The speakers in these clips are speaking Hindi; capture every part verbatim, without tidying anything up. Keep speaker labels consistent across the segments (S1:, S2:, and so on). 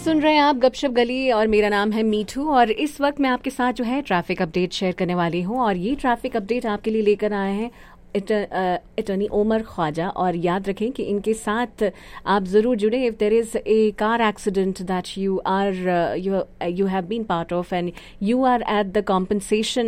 S1: सुन रहे हैं आप गपशप गली और मेरा नाम है मीठू और इस वक्त मैं आपके साथ जो है ट्रैफिक अपडेट शेयर करने वाली हूं और ये ट्रैफिक अपडेट आपके लिए लेकर आए हैं अटॉर्नी ओमर ख्वाजा। और याद रखें कि इनके साथ आप ज़रूर जुड़े if there is a car accident that you are you you have been part of and you are at the compensation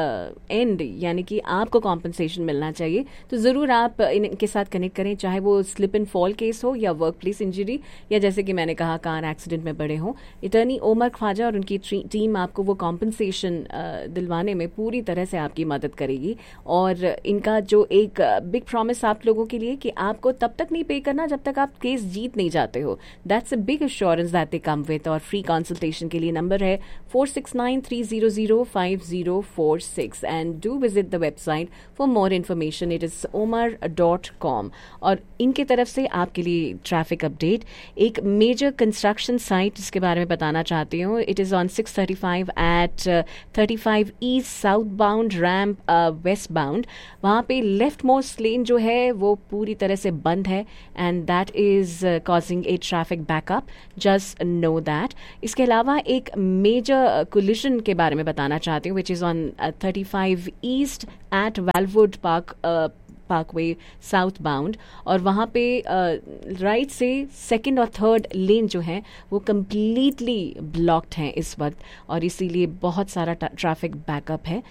S1: and, यानी कि आपको कॉम्पनसेशन मिलना चाहिए, तो ज़रूर आप इनके साथ कनेक्ट करें, चाहे वो स्लिप एंड फॉल केस हो या वर्क प्लेस इंजरी या जैसे कि मैंने कहा कार एक्सीडेंट में बड़े हों। अटॉर्नी ओमर ख्वाजा और उनकी टीम आपको वो कॉम्पनसेशन दिलवाने में पूरी तरह से आपकी मदद करेगी। और इनका जो एक बिग प्रॉमिस आप लोगों के लिए कि आपको तब तक नहीं पे करना जब तक आप केस जीत नहीं जाते हो, that's a big assurance that they come with. और फ्री कंसल्टेशन के लिए नंबर है four six nine three zero zero five zero four six and do visit the website for more information, it is Omar dot com. और इनके तरफ से आपके लिए ट्रैफिक अपडेट, एक मेजर कंस्ट्रक्शन साइट जिसके बारे में बताना चाहती हूँ। It is on six thirty five eight thirty five east south bound ramp waste bound, वहाँ पे लेफ्ट मोस्ट लेन जो है वो पूरी तरह से बंद है and that is causing A traffic backup, just know that. इसके अलावा एक मेजर कोलिजन के बारे में बताना चाहती हूँ which is on thirty five east eight वेलवुड park Parkway south bound, और वहाँ पे राइट uh, से सेकंड और थर्ड लेन जो है वो कम्प्लीटली ब्लॉक्ड हैं इस वक्त और इसीलिए बहुत सारा ट्रैफिक बैकअप है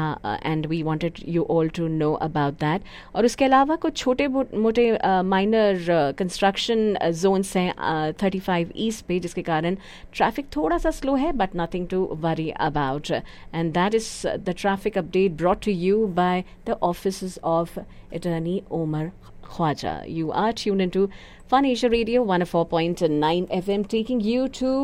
S1: and we wanted you all to know about that. और उसके अलावा कुछ छोटे मोटे माइनर कंस्ट्रक्शन जोन्स हैं थर्टी फाइव ईस्ट पे जिसके कारण ट्रैफिक थोड़ा सा स्लो है, but nothing to worry about. And that is the traffic update brought to you by the offices of Attorney Omar Khwaja. You are tuned into Fun Asia Radio one oh four point nine F M, taking you to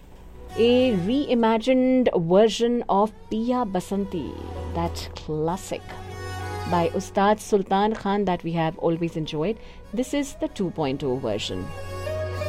S1: a reimagined version of Piya Basanti, that classic by Ustad Sultan Khan that we have always enjoyed. This is the two point oh version.